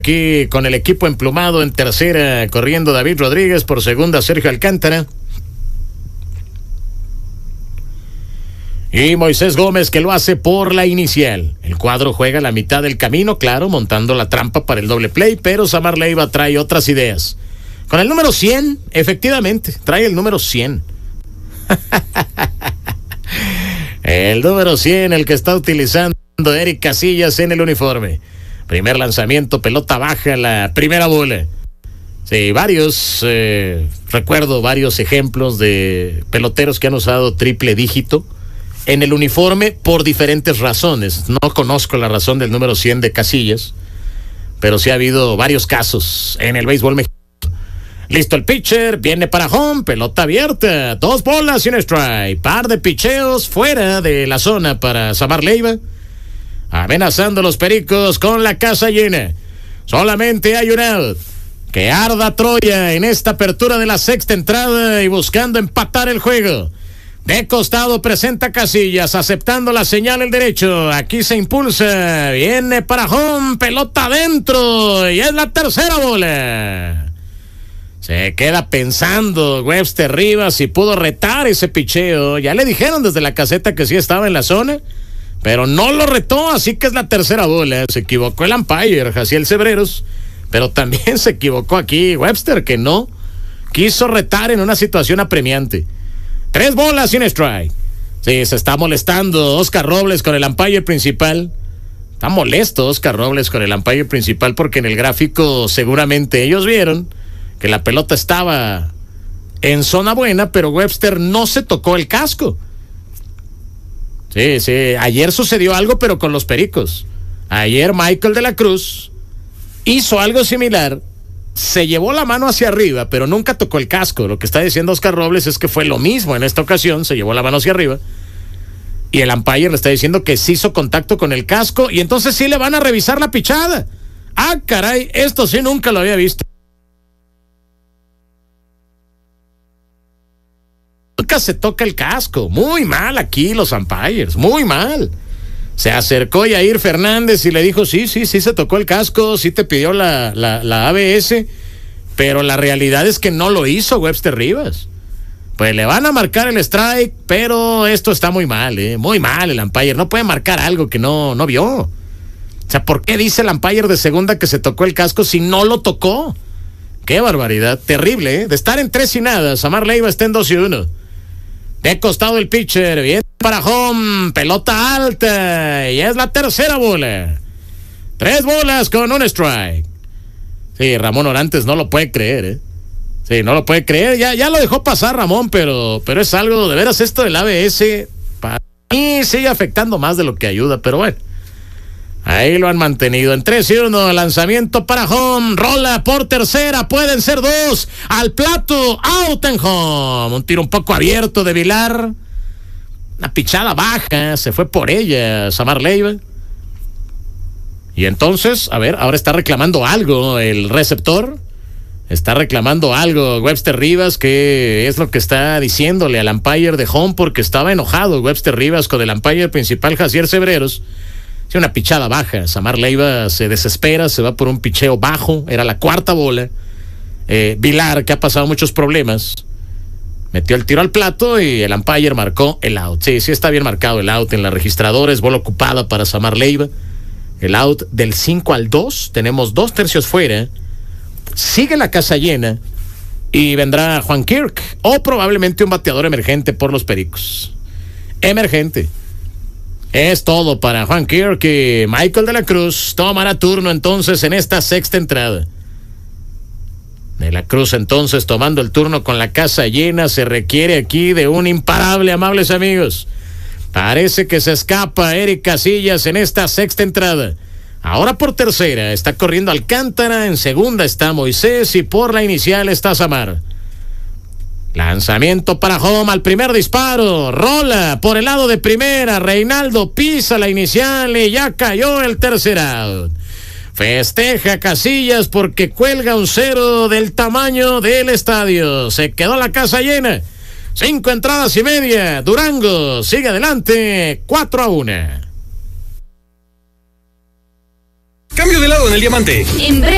aquí con el equipo emplumado en tercera, corriendo David Rodríguez, por segunda Sergio Alcántara. Y Moisés Gómez, que lo hace por la inicial. El cuadro juega la mitad del camino, claro, montando la trampa para el doble play, pero Samar Leiva trae otras ideas. Con el número 100, efectivamente, trae el número 100. El número 100, el que está utilizando Eric Casillas en el uniforme. Primer lanzamiento, pelota baja, la primera bola. Sí, recuerdo varios ejemplos de peloteros que han usado triple dígito en el uniforme por diferentes razones. No conozco la razón del número 100 de Casillas, pero sí ha habido varios casos en el béisbol mexicano. Listo el pitcher, viene para home, pelota abierta, 2 bolas y un strike. Par de picheos fuera de la zona para Samar Leiva. Amenazando a los Pericos con la casa llena. Solamente hay un out. Que arda Troya en esta apertura de la sexta entrada y buscando empatar el juego. De costado presenta Casillas, aceptando la señal el derecho. Aquí se impulsa, viene para home, pelota adentro y es la tercera bola. Se queda pensando Webster Rivas si pudo retar ese picheo. Ya le dijeron desde la caseta que sí estaba en la zona, pero no lo retó, así que es la tercera bola. Se equivocó el umpire, Jaciel Cebreros, pero también se equivocó aquí Webster, que no quiso retar en una situación apremiante. 3 bolas y un strike. Sí, se está molestando Oscar Robles con el umpire principal. Está molesto Oscar Robles con el umpire principal porque en el gráfico seguramente ellos vieron que la pelota estaba en zona buena, pero Webster no se tocó el casco. Sí, ayer sucedió algo, pero con los Pericos. Ayer Michael de la Cruz hizo algo similar. Se llevó la mano hacia arriba, pero nunca tocó el casco. Lo que está diciendo Oscar Robles es que fue lo mismo en esta ocasión. Se llevó la mano hacia arriba y el umpire le está diciendo que sí hizo contacto con el casco y entonces sí le van a revisar la pichada. Ah, caray, esto sí nunca lo había visto. Nunca se toca el casco. Muy mal aquí los umpires, muy mal. Se acercó Yair Fernández y le dijo, sí se tocó el casco, sí te pidió la ABS, pero la realidad es que no lo hizo Webster Rivas. Pues le van a marcar el strike, pero esto está muy mal, muy mal el umpire. No puede marcar algo que no vio. O sea, ¿por qué dice el umpire de segunda que se tocó el casco si no lo tocó? Qué barbaridad, terrible, de estar en 3 y nada. Samar Leiva está en 2-1. De costado el pitcher, viene para home, pelota alta, y es la tercera bola. 3 bolas con un strike. Sí, Ramón Orantes no lo puede creer, Sí, no lo puede creer, ya lo dejó pasar Ramón, pero es algo, de veras esto del ABS, para mí sigue afectando más de lo que ayuda, pero bueno. Ahí lo han mantenido en 3-1, lanzamiento para home, rola por tercera, pueden ser 2, al plato, out and home. Un tiro un poco abierto de Vilar, una pichada baja, se fue por ella Samar Leiva. Y entonces, a ver, ahora está reclamando algo el receptor, está reclamando algo Webster Rivas, que es lo que está diciéndole al umpire de home, porque estaba enojado Webster Rivas con el umpire principal Jaciel Cebreros. Una pichada baja, Samar Leiva se desespera, se va por un picheo bajo, era la 4ª bola. Vilar, que ha pasado muchos problemas, metió el tiro al plato y el umpire marcó el out. Sí está bien marcado el out en la registradora, es bola ocupada para Samar Leiva. El out del 5 al 2, tenemos 2 tercios fuera, sigue la casa llena y vendrá Juan Kirk o probablemente un bateador emergente por los Pericos. Emergente. Es todo para Juan Kirk y Michael de la Cruz tomará turno entonces en esta sexta entrada. De la Cruz entonces tomando el turno con la casa llena. Se requiere aquí de un imparable, amables amigos. Parece que se escapa Eric Casillas en esta sexta entrada. Ahora por tercera está corriendo Alcántara, en segunda está Moisés y por la inicial está Samar. Lanzamiento para home al primer disparo, rola por el lado de primera, Reinaldo pisa la inicial y ya cayó el tercer out. Festeja Casillas porque cuelga un 0 del tamaño del estadio. Se quedó la casa llena. 5 entradas y media. Durango sigue adelante 4-1. Cambio de lado en el diamante. En breve.